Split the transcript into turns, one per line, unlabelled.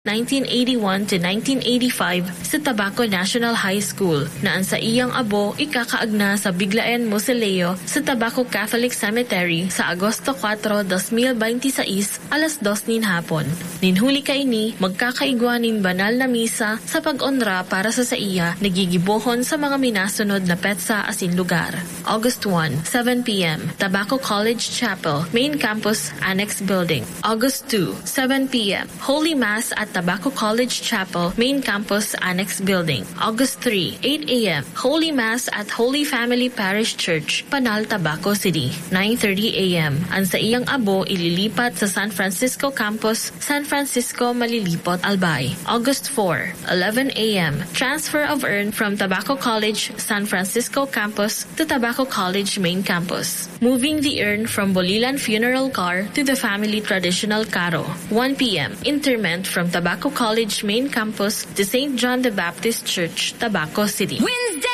1981 to 1985 sa Tabaco National High School na ang sa iyang abo ikakaagna sa Biglaen Mausoleo sa Tabaco Catholic Cemetery sa Agosto 4, 2026 alas 2 nin hapon. Ninhuli ka ini magkakaigwanin banal na misa sa pag-onra para sa iya nagigibohon sa mga minasunod na petsa asin lugar. August 1, 7 p.m. Tabaco College Chapel, Main Campus Annex Building. August 2, 7 p.m. Holy Mass at Tabaco College Chapel, Main Campus Annex Building. August 3, 8 a.m. Holy Mass at Holy Family Parish Church, Panal, Tabaco City. 9:30 a.m. Ang sa iyang abo ililipat sa San Francisco Campus, San Francisco Malilipot, Albay. August 4, 11 a.m. Transfer of urn from Tabaco College, San Francisco Campus to Tabaco College Main Campus. Moving the urn from Bolilan Funeral Car to the family traditional carro. 1 p.m. Interment from Tabaco College Main Campus to St. John the Baptist Church, Tabaco City.